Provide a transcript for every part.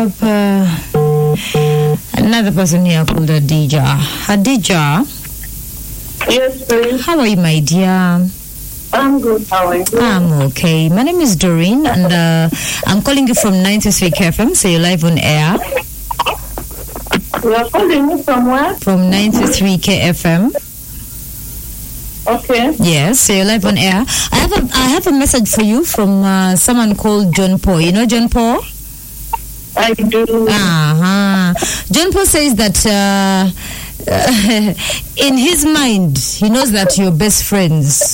up another person here called Hadija. Hadija? Yes, please. How are you, my dear? I'm good. How are you? I'm okay. My name is Doreen, and I'm calling you from 93 KFM, so you're live on air. You are calling me from where? From 93 KFM. Okay. Yes, so you're live on air. I have a message for you from someone called John Paul. You know John Paul? I do. John Paul says that in his mind, he knows that you're best friends.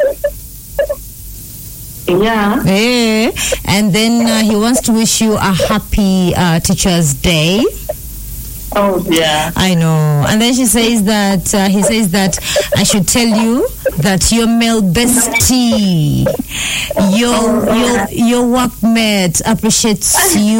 Yeah. Yeah. And then he wants to wish you a happy Teacher's Day. Oh, yeah. I know. And then he says that I should tell you that your male bestie, your workmate appreciates you.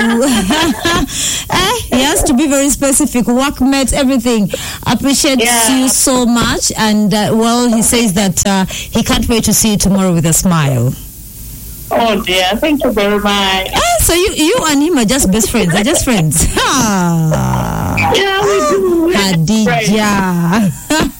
He has to be very specific. Workmate, everything appreciates you so much. And he says that he can't wait to see you tomorrow with a smile. Oh dear, thank you very much. So you and him are just best friends. They're just friends. Yeah, we do. Hadija.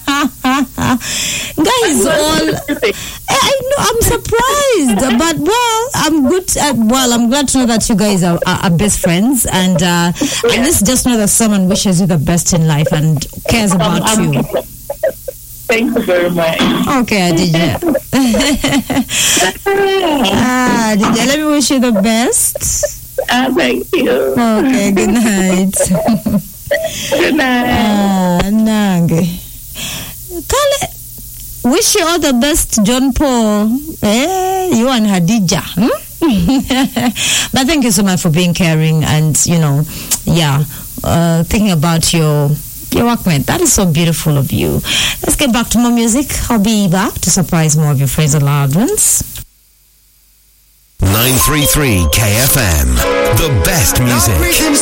Guys, I know, I'm surprised, but I'm good. I'm glad to know that you guys are best friends, and let's just know that someone wishes you the best in life and cares about you. Thank you very much. Okay, Hadija. Hadija, let me wish you the best. Thank you. Okay, good night. Good night. Nange. Kale, wish you all the best, John Paul. You and Hadija. But thank you so much for being caring and, thinking about your workmate. That is so beautiful of you. Let's get back to more music. I'll be back to surprise more of your friends and loved ones. 933 KFM. The best music.